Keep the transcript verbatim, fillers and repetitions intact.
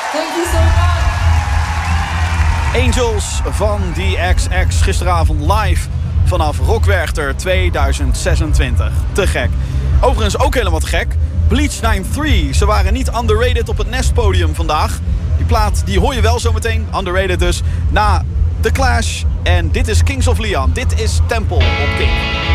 Thank you so much. Angels van The X X gisteravond live vanaf Rockwerchter tweeduizend zesentwintig. Te gek. Overigens ook helemaal te gek. Bleach drieënnegentig. Ze waren niet underrated op het Nestpodium vandaag. Die plaat die hoor je wel zometeen. Underrated dus. Na The Clash. En dit is Kings of Leon. Dit is Temple op Kink.